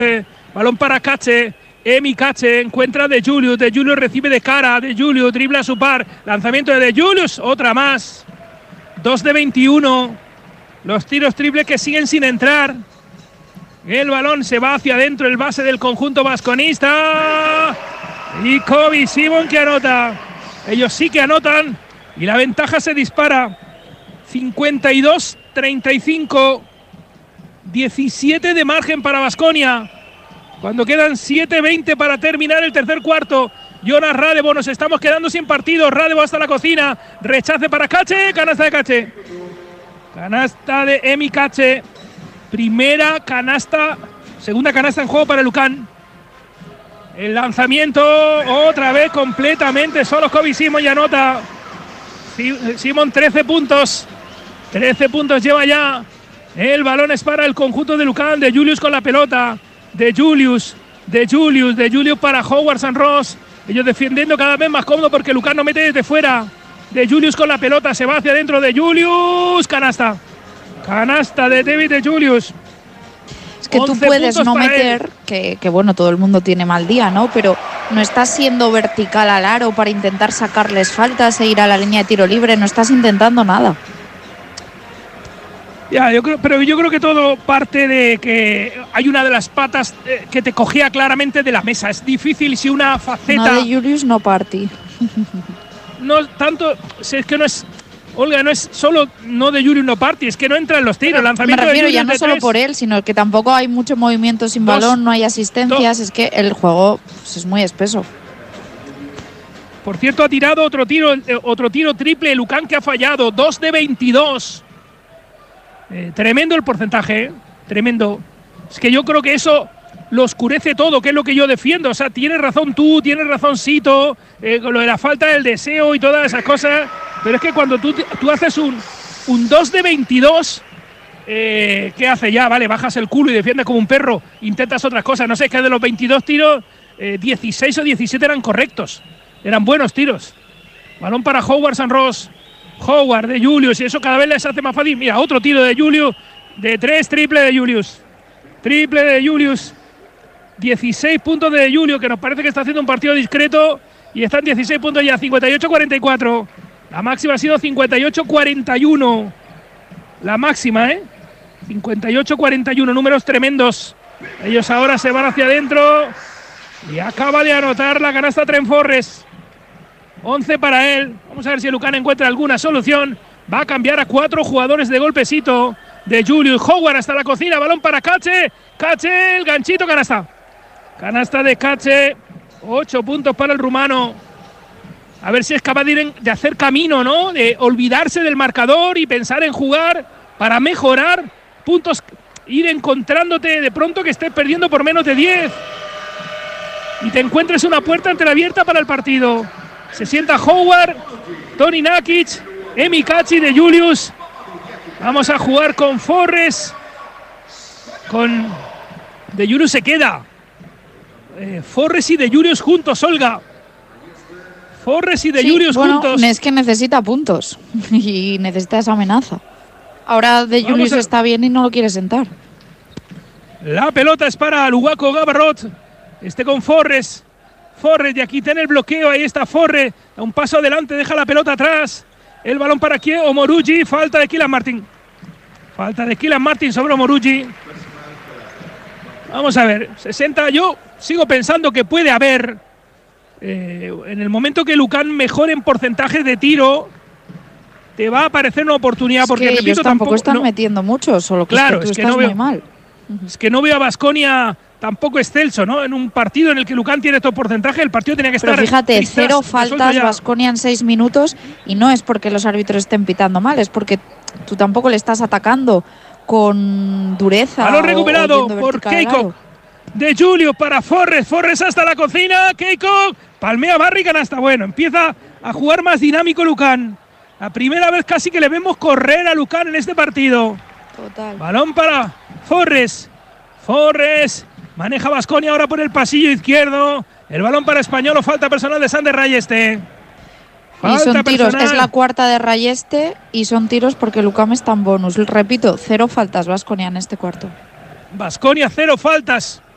Balón para Cache. Emi Cache encuentra De Julius. De Julius recibe de cara. De Julius dribla a su par. Lanzamiento de Julius. Otra más. 2 de 21. Los tiros triples que siguen sin entrar. El balón se va hacia adentro. El base del conjunto vasconista. Y Kobe Simon que anota. Ellos sí que anotan. Y la ventaja se dispara. 52-35. 17 de margen para Baskonia. Cuando quedan 7:20 para terminar el tercer cuarto. Jonas Radebo, nos estamos quedando sin partido. Radebo hasta la cocina. Rechace para Cache. Canasta de Cache. Canasta de Emi Cache. Primera canasta. Segunda canasta en juego para Lucan. El lanzamiento. Otra vez completamente solo Kobe Simon y anota. Simon 13 puntos. 13 puntos lleva ya. El balón es para el conjunto de Lucan. De Julius con la pelota. De Julius para Howard San Ross. Ellos defendiendo cada vez más cómodo porque Lucan no mete desde fuera. De Julius con la pelota, se va hacia adentro de Julius. Canasta de David de Julius. Es que tú puedes no meter, que bueno, todo el mundo tiene mal día, ¿no? Pero no estás siendo vertical al aro para intentar sacarles faltas e ir a la línea de tiro libre. No estás intentando nada. Ya, yo creo que todo parte de que hay una de las patas que te cogía claramente de la mesa. Es difícil si una faceta… No de Julius, no party. No tanto, es que no es… Olga, no es solo no de Julius no party, es que no entran los tiros. Lanzamiento me refiero de ya no solo por él, sino que tampoco hay mucho movimiento sin balón, no hay asistencias. Es que el juego pues, es muy espeso. Por cierto, ha tirado otro tiro triple. Lucan que ha fallado, 2 de 22. Tremendo el porcentaje, tremendo. Es que yo creo que eso lo oscurece todo, que es lo que yo defiendo. O sea, tienes razón tú, tienes razón Sito, con lo de la falta del deseo y todas esas cosas. Pero es que cuando tú haces un 2 de 22, ¿qué hace ya? Vale, bajas el culo y defiendes como un perro, intentas otras cosas. No sé, es que de los 22 tiros, 16 o 17 eran correctos. Eran buenos tiros. Balón para Howard San Ross. Howard de Julius, y eso cada vez les hace más fácil. Mira, otro tiro de Julius, de 3, triple de Julius. Triple de Julius. 16 puntos de Julius, que nos parece que está haciendo un partido discreto. Y están 16 puntos ya, 58-44. La máxima ha sido 58-41. La máxima, 58-41, números tremendos. Ellos ahora se van hacia adentro. Y acaba de anotar la canasta Trent Forrest. 11 para él. Vamos a ver si Lucan encuentra alguna solución. Va a cambiar a 4 jugadores de golpecito. De Julius. Howard hasta la cocina. Balón para Cache. Cache, el ganchito, canasta. Canasta de Cache. 8 puntos para el rumano. A ver si es capaz de hacer camino, ¿no? De olvidarse del marcador y pensar en jugar para mejorar puntos. Ir encontrándote de pronto que estés perdiendo por menos de 10. Y te encuentres una puerta entreabierta para el partido. Se sienta Howard, Toni Nakic, Emi Cache de Julius. Vamos a jugar con Forrest. Con de Julius se queda. Forrest y de Julius juntos, Olga. Forrest y de Julius juntos. Es que necesita puntos y necesita esa amenaza. Ahora de Julius está bien y no lo quiere sentar. La pelota es para Luwaco Gabarrot. Con Forrest. Forrest, y aquí tiene el bloqueo, ahí está Forrest, da un paso adelante, deja la pelota atrás, el balón para aquí, Omorugi, falta de Kylian Martin sobre Omorugi. Vamos a ver, 60, yo sigo pensando que puede haber, en el momento que Lucan mejore en porcentajes de tiro, te va a aparecer una oportunidad, porque que repito, ellos tampoco están metiendo mucho, solo que claro, es que tú estás muy mal. Es que no veo a Baskonia tampoco excelso, ¿no? En un partido en el que Lucan tiene estos porcentajes, el partido tenía que estar… Pero fíjate, 0 faltas Baskonia en 6 minutos y no es porque los árbitros estén pitando mal, es porque tú tampoco le estás atacando con dureza. Balón recuperado por Keiko. De Julio para Forrest, Forrest hasta la cocina, Keiko, palmea Barry, canasta. Bueno, empieza a jugar más dinámico Lucan. La primera vez casi que le vemos correr a Lucan en este partido. Total. Balón para Forrest. Maneja Baskonia ahora por el pasillo izquierdo. El balón para Español o falta personal de Sander Rayeste. Y son tiros, es la cuarta de Rayeste y son tiros porque Lucan está en bonus. Repito, 0 faltas Baskonia en este cuarto. Baskonia 0 faltas.